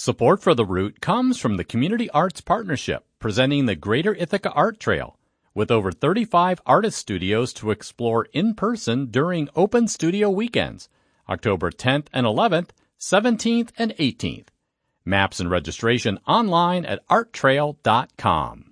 Support for The Root comes from the Community Arts Partnership, presenting the Greater Ithaca Art Trail, with over 35 artist studios to explore in person during Open Studio Weekends, October 10th and 11th, 17th and 18th. Maps and registration online at arttrail.com.